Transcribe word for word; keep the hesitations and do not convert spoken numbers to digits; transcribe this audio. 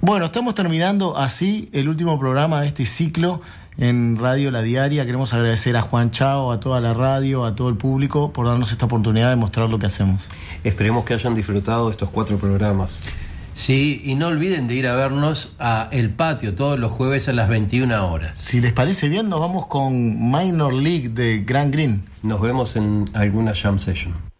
Bueno, estamos terminando así el último programa de este ciclo en Radio La Diaria. Queremos agradecer a Juan Chao, a toda la radio, a todo el público por darnos esta oportunidad de mostrar lo que hacemos. Esperemos que hayan disfrutado de estos cuatro programas. Sí, y no olviden de ir a vernos a El Patio todos los jueves a las veintiuna horas. Si les parece bien, nos vamos con Minor League de Grant Green. Nos vemos en alguna jam session.